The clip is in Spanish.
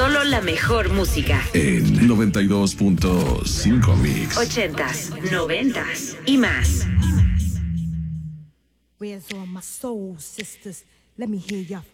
Solo la mejor música. En 92.5 Mix. 80s, 90s y más. Where's all my soul sisters? Let me hear your